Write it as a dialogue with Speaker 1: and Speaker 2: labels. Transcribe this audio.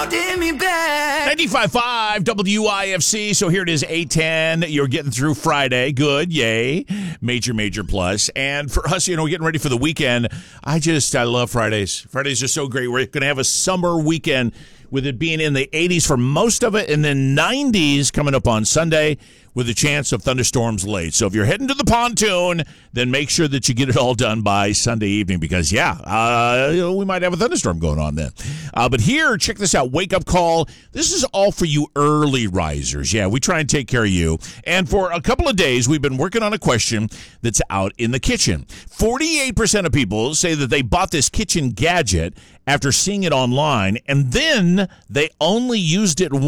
Speaker 1: holding me back.
Speaker 2: 95.5 WIFC. So here it is, 8:10. You're getting through Friday. Good. Yay. Major plus. And for us, we're getting ready for the weekend. I love Fridays. Fridays are so great. We're going to have a summer weekend with it being in the 80s for most of it, and then 90s coming up on Sunday with a chance of thunderstorms late. So if you're heading to the pontoon, then make sure that you get it all done by Sunday evening because, we might have a thunderstorm going on then. But here, check this out, Wake Up Call. This is all for you early risers. Yeah, we try and take care of you. And for a couple of days, we've been working on a question that's out in the kitchen. 48% of people say that they bought this kitchen gadget after seeing it online, and then they only used it